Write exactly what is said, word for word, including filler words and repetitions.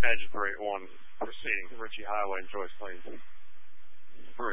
Edge three eight one proceeding to Ritchie Highway and Joyce Lane. three